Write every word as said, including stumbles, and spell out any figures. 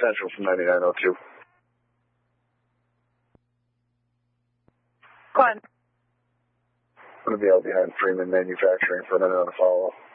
Central from ninety-nine oh two. Go on. I'm going to be out behind Freeman Manufacturing for a minute on a follow-up.